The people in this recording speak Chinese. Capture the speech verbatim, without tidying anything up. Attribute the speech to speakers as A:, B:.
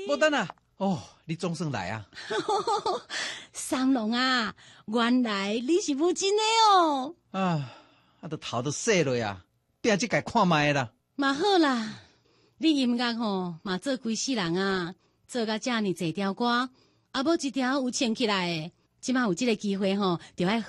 A: 无等啊！哦，你总算来啊！
B: 三郎啊，原来你是母亲的哦！
A: 啊，啊，都头都洗落啊，拼这界看卖啦。
B: 嘛好啦，你音乐吼嘛做规世人啊，做甲遮尔济条歌，啊，无一条有唱起来的，即马有即个机会吼，就爱